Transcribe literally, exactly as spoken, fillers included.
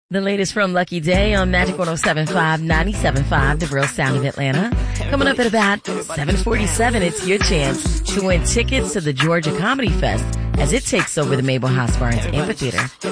The latest from Lucky Day on Magic one oh seven point five, ninety-seven point five, the real sound of Atlanta. Coming up at about seven forty-seven, it's your chance to win tickets to the Georgia Comedy Fest as it takes over the Mabel House Barnes Amphitheater.